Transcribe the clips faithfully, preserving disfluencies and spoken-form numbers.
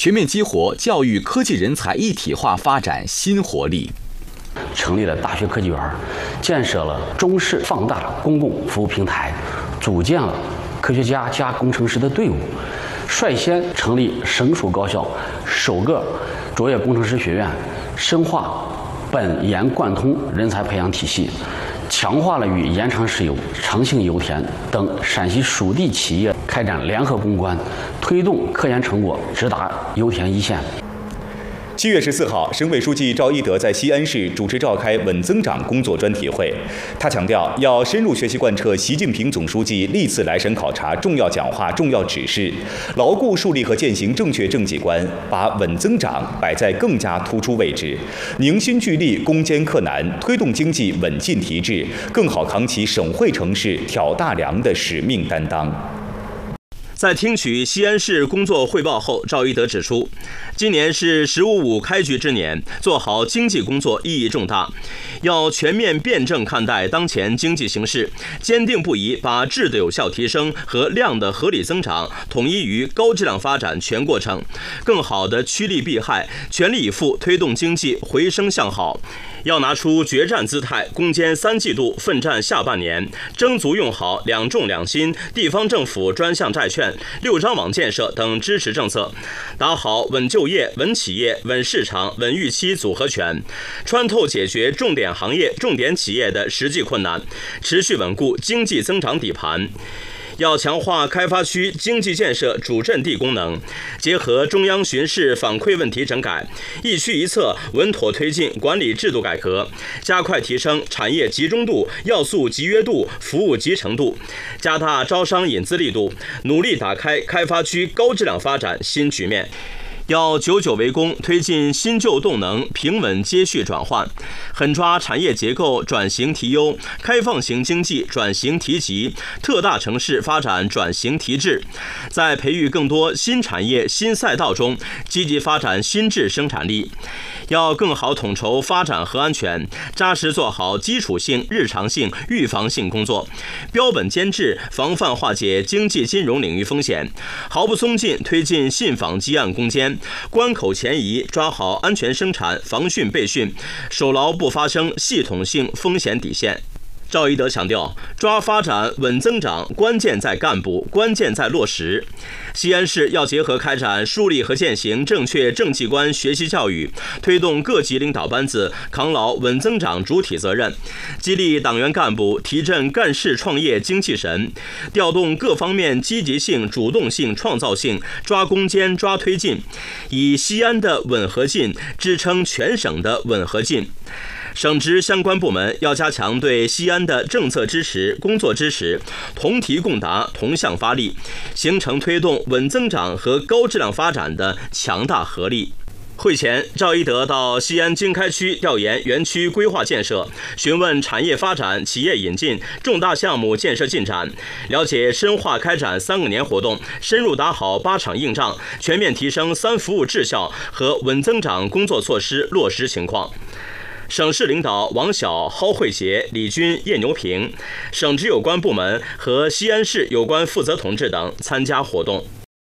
全面激活教育科技人才一体化发展新活力。 成立了大学科技园，建设了中式放大公共服务平台，组建了科学家加工程师的队伍，率先成立省属高校首个卓越工程师学院，深化本研贯通人才培养体系，强化了与延长石油、长兴油田等陕西属地企业开展联合攻关，推动科研成果直达油田一线。 七月十四号，省委书记赵一德在西安市主持召开稳增长工作专题会。他强调，要深入学习贯彻习近平总书记历次来省考察重要讲话、重要指示，牢固树立和践行正确政绩观，把稳增长摆在更加突出位置，凝心聚力、攻坚克难，推动经济稳进提质，更好扛起省会城市挑大梁的使命担当。 在听取西安市工作汇报后，赵一德指出，今年是“十五五”开局之年，做好经济工作意义重大，要全面辩证看待当前经济形势，坚定不移把质的有效提升和量的合理增长统一于高质量发展全过程，更好地趋利避害，全力以赴推动经济回升向好。要拿出决战姿态，攻坚三季度，奋战下半年，争足用好两重两新、地方政府专项债券、六张网建设等支持政策，打好稳就业、稳企业、稳市场、稳预期组合拳，穿透解决重点行业、重点企业的实际困难，持续稳固经济增长底盘。要强化开发区经济建设主阵地功能，结合中央巡视反馈问题整改，一区一策稳妥推进管理制度改革，加快提升产业集中度、要素集约度、服务集成度，加大招商引资力度，努力打开开发区高质量发展新局面。要久久为功，推进新旧动能平稳接续转换，狠抓产业结构转型提优、开放型经济转型提急、特大城市发展转型提质，在培育更多新产业新赛道中积极发展新质生产力。要更好统筹发展和安全，扎实做好基础性、日常性、预防性工作，标本兼治，防范化解经济金融领域风险，毫不松劲推进信访积案攻坚，关口前移，抓好安全生产、防汛备汛，守牢不发生系统性风险底线。赵一德强调，抓发展稳增长，关键在干部，关键在落实。西安市要结合开展树立和践行正确政绩观学习教育，推动各级领导班子扛牢稳增长主体责任，激励党员干部提振干事创业精气神，调动各方面积极性、主动性、创造性，抓攻坚、抓推进，以西安的稳和进支撑全省的稳和进。省直相关部门要加强对西安的政策支持、工作支持，同题共答、同向发力，形成推动稳增长和高质量发展的强大合力。会前，赵一德到西安经开区调研园区规划建设，询问产业发展、企业引进重大项目建设进展，了解深化开展三个年活动，深入打好八场硬仗，全面提升三服务质效和稳增长工作措施落实情况。省市领导王晓、蒿慧杰、李军、叶牛平，省直有关部门和西安市有关负责同志等参加活动。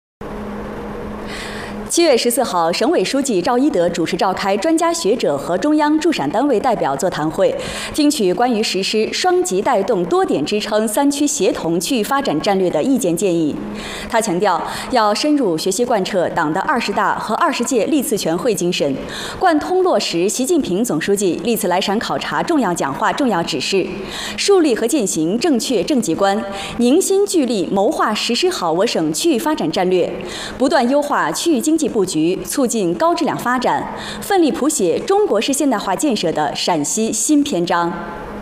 七月十四号，省委书记赵一德主持召开专家学者和中央驻陕单位代表座谈会，听取关于实施双极带动、多点支撑、三区协同区域发展战略的意见建议。他强调，要深入学习贯彻党的二十大和二十届历次全会精神，贯通落实习近平总书记历次来陕考察重要讲话、重要指示，树立和践行正确政绩观，凝心聚力谋划实施好我省区域发展战略，不断优化区域经济布局，促进高质量发展，奋力谱写中国式现代化建设的陕西新篇章。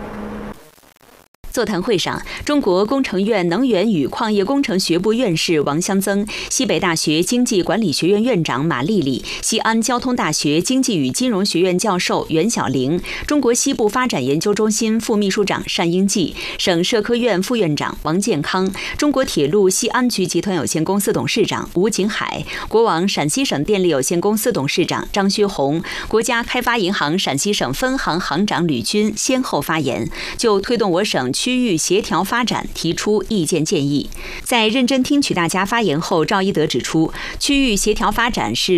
座谈会上，中国工程院能源与矿业工程学部院士王湘增、西北大学经济管理学院院长马丽丽、西安交通大学经济与金融学院教授袁晓玲、中国西部发展研究中心副秘书长单英季、省社科院副院长王建康、中国铁路西安局集团有限公司董事长吴景海、国网陕西省电力有限公司董事长张学红、国家开发银行陕西省分行行长吕军先后发言，就推动我省区域协调发展提出意见建议。在认真听取大家发言后，赵一德指出，区域协调发展是